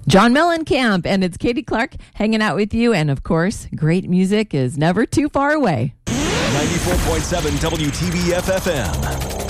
John Mellencamp, and it's Katie Clark hanging out with you. And of course, great music is never too far away. 94.7 WTBF FM.